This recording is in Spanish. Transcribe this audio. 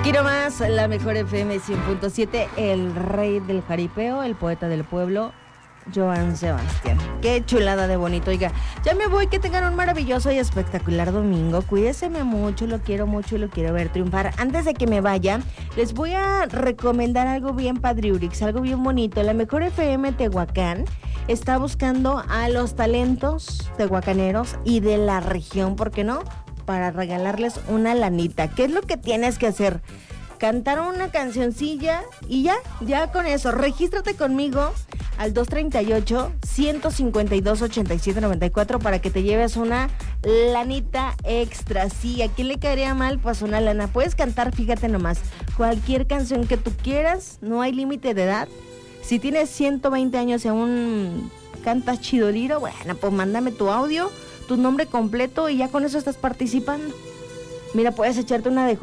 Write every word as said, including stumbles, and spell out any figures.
Aquí nomás, la mejor F M cien punto siete, el rey del jaripeo, el poeta del pueblo, Joan Sebastián. Qué chulada de bonito. Oiga, ya me voy, que tengan un maravilloso y espectacular domingo. Cuídeseme mucho, lo quiero mucho y lo quiero ver triunfar. Antes de que me vaya, les voy a recomendar algo bien padriurix, algo bien bonito. La mejor F M Tehuacán está buscando a los talentos tehuacaneros y de la región, ¿por qué no?, para regalarles una lanita. ¿Qué es lo que tienes que hacer? Cantar una cancioncilla y ya, ya con eso. Regístrate conmigo al dos treinta y ocho, ciento cincuenta y dos, ochenta y siete noventa y cuatro para que te lleves una lanita extra. Sí, ¿a quién le caería mal? Pues una lana. Puedes cantar, fíjate nomás, cualquier canción que tú quieras, no hay límite de edad. Si tienes ciento veinte años y aún cantas chidoliro, bueno, pues mándame tu audio, tu nombre completo y ya con eso estás participando. Mira, puedes echarte una de